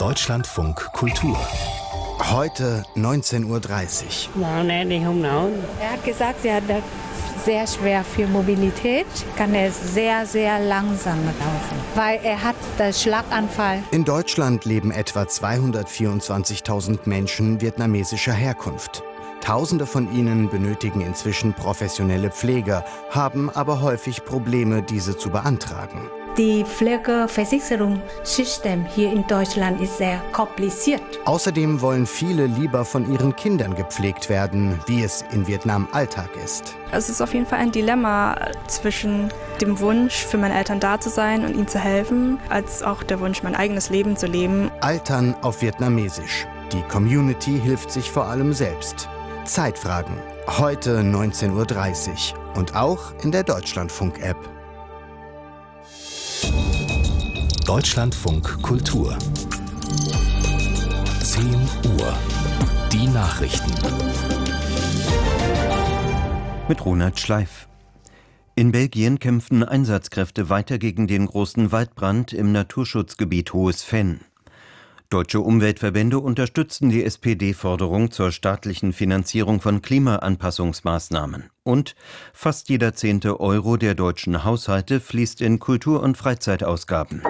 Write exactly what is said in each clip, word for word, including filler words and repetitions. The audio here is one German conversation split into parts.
Deutschlandfunk Kultur. Heute neunzehn Uhr dreißig. Er hat gesagt, er hat das sehr schwer für Mobilität, kann er sehr, sehr langsam laufen, weil er hat den Schlaganfall. In Deutschland leben etwa zweihundertvierundzwanzigtausend Menschen vietnamesischer Herkunft. Tausende von ihnen benötigen inzwischen professionelle Pfleger, haben aber häufig Probleme, diese zu beantragen. Die Pflegeversicherungssystem hier in Deutschland ist sehr kompliziert. Außerdem wollen viele lieber von ihren Kindern gepflegt werden, wie es in Vietnam Alltag ist. Es ist auf jeden Fall ein Dilemma zwischen dem Wunsch, für meine Eltern da zu sein und ihnen zu helfen, als auch der Wunsch, mein eigenes Leben zu leben. Altern auf Vietnamesisch. Die Community hilft sich vor allem selbst. Zeitfragen. Heute neunzehn Uhr dreißig. Und auch in der Deutschlandfunk-App. Deutschlandfunk Kultur. zehn Uhr. Die Nachrichten. Mit Ronald Schleif. In Belgien kämpfen Einsatzkräfte weiter gegen den großen Waldbrand im Naturschutzgebiet Hohes Venn. Deutsche Umweltverbände unterstützen die S P D-Forderung zur staatlichen Finanzierung von Klimaanpassungsmaßnahmen. Und fast jeder zehnte Euro der deutschen Haushalte fließt in Kultur- und Freizeitausgaben.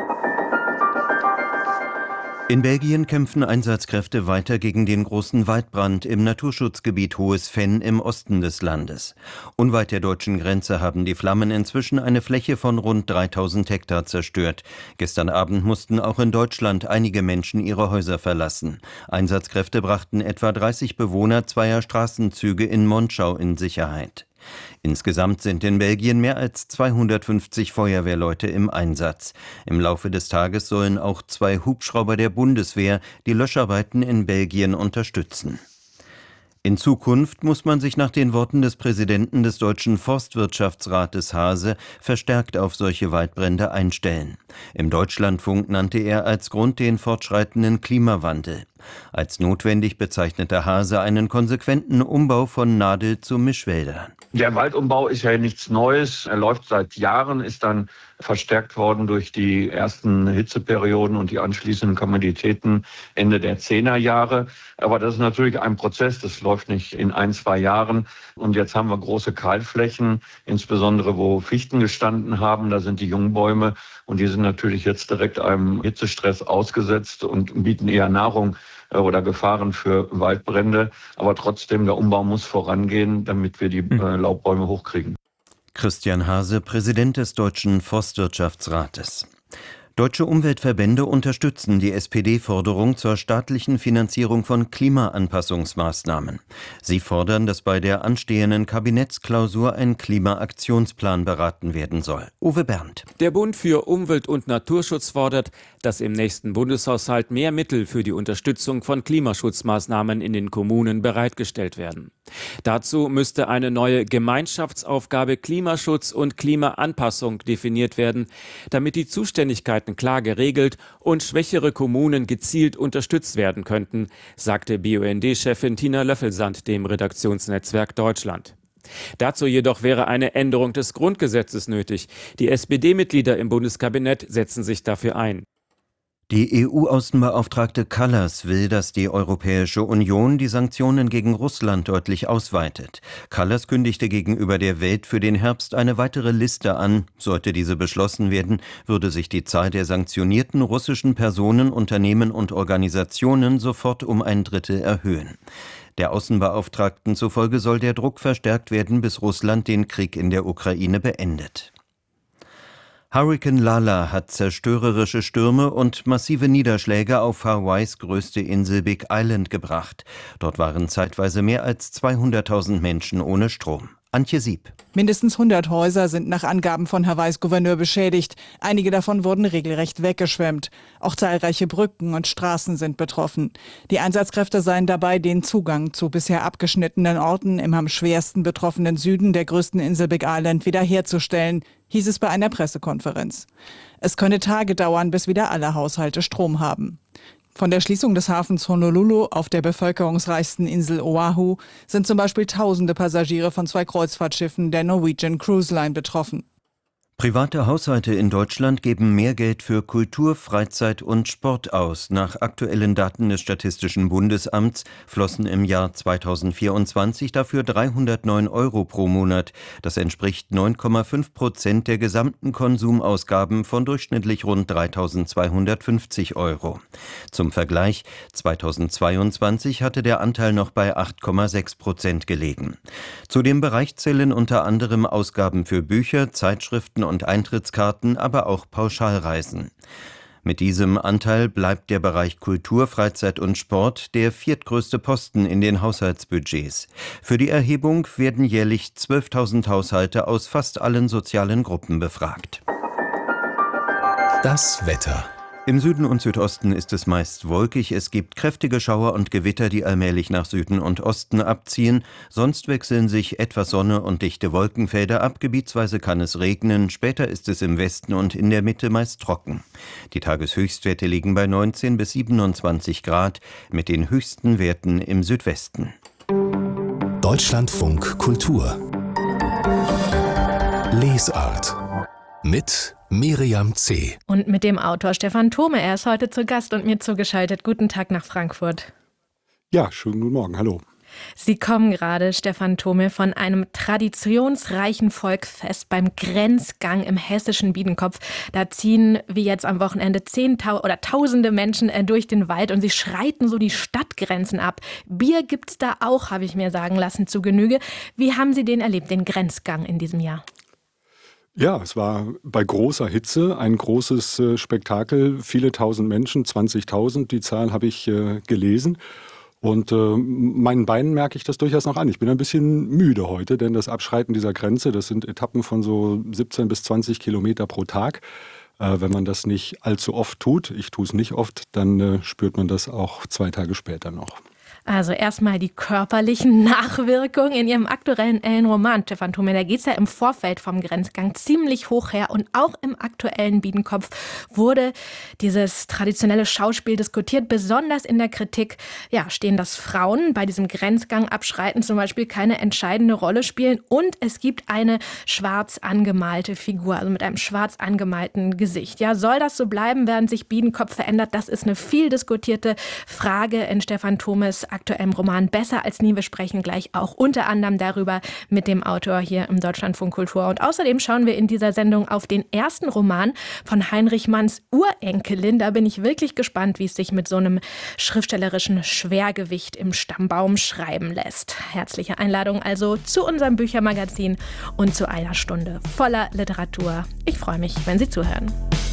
In Belgien kämpfen Einsatzkräfte weiter gegen den großen Waldbrand im Naturschutzgebiet Hohes Venn im Osten des Landes. Unweit der deutschen Grenze haben die Flammen inzwischen eine Fläche von rund dreitausend Hektar zerstört. Gestern Abend mussten auch in Deutschland einige Menschen ihre Häuser verlassen. Einsatzkräfte brachten etwa dreißig Bewohner zweier Straßenzüge in Monschau in Sicherheit. Insgesamt sind in Belgien mehr als zweihundertfünfzig Feuerwehrleute im Einsatz. Im Laufe des Tages sollen auch zwei Hubschrauber der Bundeswehr die Löscharbeiten in Belgien unterstützen. In Zukunft muss man sich nach den Worten des Präsidenten des Deutschen Forstwirtschaftsrates Haase verstärkt auf solche Waldbrände einstellen. Im Deutschlandfunk nannte er als Grund den fortschreitenden Klimawandel. Als notwendig bezeichnete Haase einen konsequenten Umbau von Nadel- zu Mischwäldern. Der Waldumbau ist ja nichts Neues. Er läuft seit Jahren, ist dann verstärkt worden durch die ersten Hitzeperioden und die anschließenden Komoditäten Ende der Zehnerjahre. Aber das ist natürlich ein Prozess, das läuft nicht in ein, zwei Jahren. Und jetzt haben wir große Kahlflächen, insbesondere wo Fichten gestanden haben. Da sind die Jungbäume und die sind natürlich jetzt direkt einem Hitzestress ausgesetzt und bieten eher Nahrung oder Gefahren für Waldbrände. Aber trotzdem, der Umbau muss vorangehen, damit wir die äh, Laubbäume hochkriegen. Christian Haase, Präsident des Deutschen Forstwirtschaftsrates. Deutsche Umweltverbände unterstützen die S P D-Forderung zur staatlichen Finanzierung von Klimaanpassungsmaßnahmen. Sie fordern, dass bei der anstehenden Kabinettsklausur ein Klimaaktionsplan beraten werden soll. Uwe Berndt. Der Bund für Umwelt- und Naturschutz fordert, dass im nächsten Bundeshaushalt mehr Mittel für die Unterstützung von Klimaschutzmaßnahmen in den Kommunen bereitgestellt werden. Dazu müsste eine neue Gemeinschaftsaufgabe Klimaschutz und Klimaanpassung definiert werden, damit die Zuständigkeiten klar geregelt und schwächere Kommunen gezielt unterstützt werden könnten, sagte B U N D-Chefin Tina Löffelsand dem Redaktionsnetzwerk Deutschland. Dazu jedoch wäre eine Änderung des Grundgesetzes nötig. Die S P D-Mitglieder im Bundeskabinett setzen sich dafür ein. Die E U-Außenbeauftragte Kallas will, dass die Europäische Union die Sanktionen gegen Russland deutlich ausweitet. Kallas kündigte gegenüber der Welt für den Herbst eine weitere Liste an. Sollte diese beschlossen werden, würde sich die Zahl der sanktionierten russischen Personen, Unternehmen und Organisationen sofort um ein Drittel erhöhen. Der Außenbeauftragten zufolge soll der Druck verstärkt werden, bis Russland den Krieg in der Ukraine beendet. Hurrikan Lala hat zerstörerische Stürme und massive Niederschläge auf Hawaiis größte Insel Big Island gebracht. Dort waren zeitweise mehr als zweihunderttausend Menschen ohne Strom. Antje Sieb. Mindestens hundert Häuser sind nach Angaben von Hawaiis Gouverneur beschädigt. Einige davon wurden regelrecht weggeschwemmt. Auch zahlreiche Brücken und Straßen sind betroffen. Die Einsatzkräfte seien dabei, den Zugang zu bisher abgeschnittenen Orten im am schwersten betroffenen Süden der größten Insel Big Island wiederherzustellen, hieß es bei einer Pressekonferenz. Es könne Tage dauern, bis wieder alle Haushalte Strom haben. Von der Schließung des Hafens Honolulu auf der bevölkerungsreichsten Insel Oahu sind zum Beispiel tausende Passagiere von zwei Kreuzfahrtschiffen der Norwegian Cruise Line betroffen. Private Haushalte in Deutschland geben mehr Geld für Kultur, Freizeit und Sport aus. Nach aktuellen Daten des Statistischen Bundesamts flossen im Jahr zweitausendvierundzwanzig dafür dreihundertneun Euro pro Monat. Das entspricht neun Komma fünf Prozent der gesamten Konsumausgaben von durchschnittlich rund dreitausendzweihundertfünfzig Euro. Zum Vergleich, zweitausendzweiundzwanzig hatte der Anteil noch bei acht Komma sechs Prozent gelegen. Zu dem Bereich zählen unter anderem Ausgaben für Bücher, Zeitschriften und Eintrittskarten, aber auch Pauschalreisen. Mit diesem Anteil bleibt der Bereich Kultur, Freizeit und Sport der viertgrößte Posten in den Haushaltsbudgets. Für die Erhebung werden jährlich zwölftausend Haushalte aus fast allen sozialen Gruppen befragt. Das Wetter. Im Süden und Südosten ist es meist wolkig. Es gibt kräftige Schauer und Gewitter, die allmählich nach Süden und Osten abziehen. Sonst wechseln sich etwas Sonne und dichte Wolkenfelder ab. Gebietsweise kann es regnen. Später ist es im Westen und in der Mitte meist trocken. Die Tageshöchstwerte liegen bei neunzehn bis siebenundzwanzig Grad, mit den höchsten Werten im Südwesten. Deutschlandfunk Kultur. Lesart. Mit Miriam C. Und mit dem Autor Stefan Thome. Er ist heute zu Gast und mir zugeschaltet. Guten Tag nach Frankfurt. Ja, schönen guten Morgen. Hallo. Sie kommen gerade, Stefan Thome, von einem traditionsreichen Volksfest beim Grenzgang im hessischen Biedenkopf. Da ziehen, wie jetzt am Wochenende, Zehntausende oder Tausende Menschen durch den Wald und sie schreiten so die Stadtgrenzen ab. Bier gibt's da auch, habe ich mir sagen lassen, zu Genüge. Wie haben Sie den erlebt, den Grenzgang in diesem Jahr? Ja, es war bei großer Hitze ein großes äh, Spektakel. Viele tausend Menschen, zwanzigtausend, die Zahl habe ich äh, gelesen. Und äh, meinen Beinen merke ich das durchaus noch an. Ich bin ein bisschen müde heute, denn das Abschreiten dieser Grenze, das sind Etappen von so siebzehn bis zwanzig Kilometer pro Tag. Äh, wenn man das nicht allzu oft tut, ich tue es nicht oft, dann äh, spürt man das auch zwei Tage später noch. Also erstmal die körperlichen Nachwirkungen in Ihrem aktuellen Roman, Stefan Thome. Da geht es ja im Vorfeld vom Grenzgang ziemlich hoch her. Und auch im aktuellen Biedenkopf wurde dieses traditionelle Schauspiel diskutiert. Besonders in der Kritik ja, stehen, dass Frauen bei diesem Grenzgang abschreiten zum Beispiel keine entscheidende Rolle spielen. Und es gibt eine schwarz angemalte Figur, also mit einem schwarz angemalten Gesicht. Ja, soll das so bleiben, während sich Biedenkopf verändert? Das ist eine viel diskutierte Frage in Stefan Thomes aktuellem Roman Besser als nie. Wir sprechen gleich auch unter anderem darüber mit dem Autor hier im Deutschlandfunk Kultur. Und außerdem schauen wir in dieser Sendung auf den ersten Roman von Heinrich Manns Urenkelin. Da bin ich wirklich gespannt, wie es sich mit so einem schriftstellerischen Schwergewicht im Stammbaum schreiben lässt. Herzliche Einladung also zu unserem Büchermagazin und zu einer Stunde voller Literatur. Ich freue mich, wenn Sie zuhören.